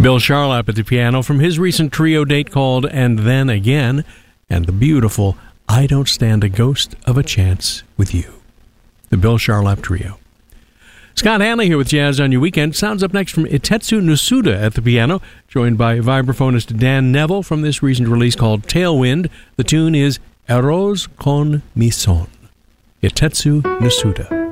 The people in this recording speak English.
Bill Charlap at the piano from his recent trio date called And Then Again, and the beautiful I Don't Stand a Ghost of a Chance with You. The Bill Charlap Trio. Scott Hanley here with Jazz on Your Weekend. Sounds up next from Itetsu Nasuda at the piano, joined by vibraphonist Dan Neville from this recent release called Tailwind. The tune is Arroz con mi son. Itetsu Nasuda.